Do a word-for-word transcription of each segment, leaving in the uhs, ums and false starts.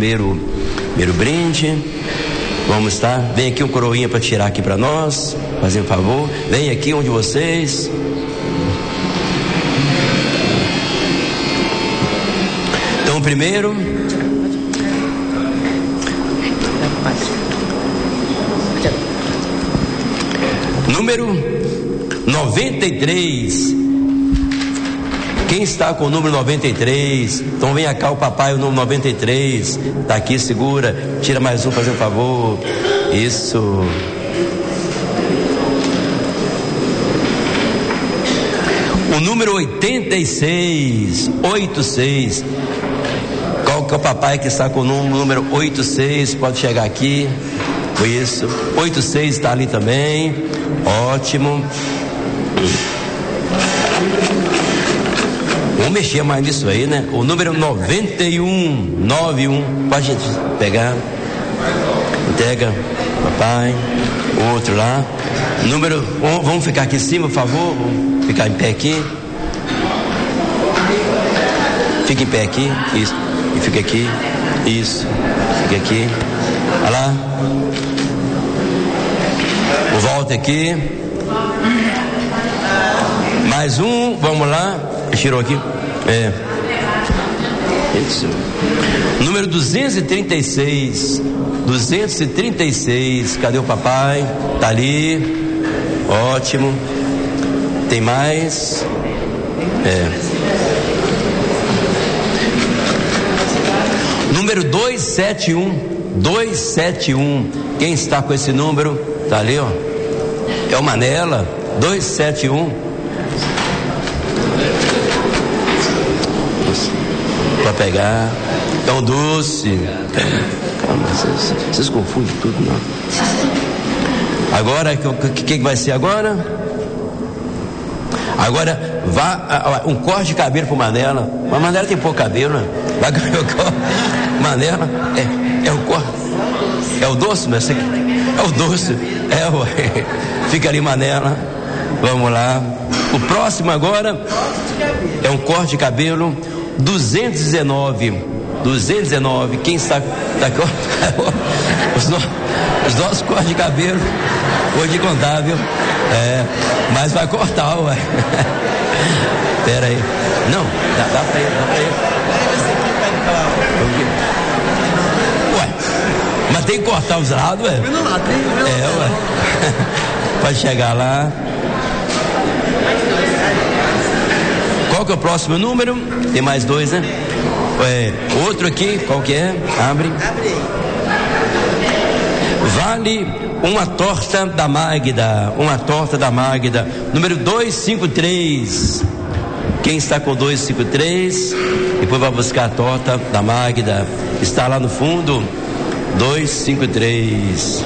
primeiro, primeiro brinde. Vamos estar, vem aqui um coroinha para tirar aqui para nós, fazer um favor, vem aqui um de vocês. Então primeiro, número noventa e três. Quem está com o número noventa e três? Então venha cá o papai, o número noventa e três. Tá aqui, segura. Tira mais um, fazer um favor. Isso. O número oitenta e seis. oitenta e seis. Qual que é o papai que está com o número oitenta e seis? Pode chegar aqui. Isso. oitenta e seis está ali também. Ótimo. Vamos mexer mais nisso aí, né? O número noventa e um, noventa e um, pode gente pegar, entrega, papai, o outro lá, número, vamos ficar aqui em cima, por favor, vamos ficar em pé aqui, fica em pé aqui, isso, e fica aqui, isso, fica aqui, olha lá, volta aqui, mais um, vamos lá, tirou aqui. É. Isso. Número duzentos e trinta e seis. duzentos e trinta e seis. Cadê o papai? Tá ali. Ótimo. Tem mais? É. Número duzentos e setenta e um. duzentos e setenta e um. Quem está com esse número? Tá ali, ó. É o Manela. duzentos e setenta e um. Para pegar, é um doce. Calma, vocês, vocês confundem tudo, não. Agora, o que, que vai ser agora? Agora, vá, um corte de cabelo pro Manela. Mas Manela tem pouco cabelo, né? Vai ganhar o corte. Manela, é, é o corte. É o doce, mas é o doce. É, ué. Fica ali, Manela. Vamos lá. O próximo agora é um corte de cabelo. duzentos e dezenove. duzentos e dezenove. Quem está, está os, no, os nossos cortes de cabelo hoje de contábil. É, mas vai cortar, ué. Pera aí. Não, dá, dá pra ele, dá pra ele. Ué, mas tem que cortar os lados, ué. É, ué. Pode chegar lá. Qual que é o próximo número? Tem mais dois, né? É, outro aqui, qual que é? Abre. Vale uma torta da Magda. Uma torta da Magda. Número duzentos e cinquenta e três. Quem está com duzentos e cinquenta e três? Depois vai buscar a torta da Magda. Está lá no fundo. duzentos e cinquenta e três.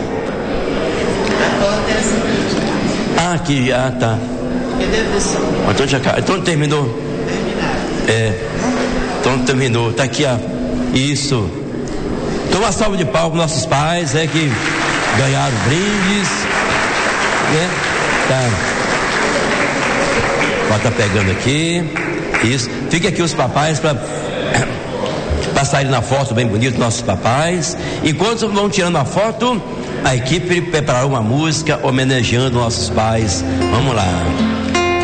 Ah, aqui, ah, tá. Então, já, então terminou. É. Então terminou. Tá aqui, ó. Isso. Então uma salva de palmas para nossos pais, é que ganharam brindes. Né? Tá. Ó, tá pegando aqui. Isso. Fica aqui os papais para sair na foto bem bonito, nossos papais. Enquanto vão tirando a foto, a equipe preparou uma música homenageando nossos pais. Vamos lá.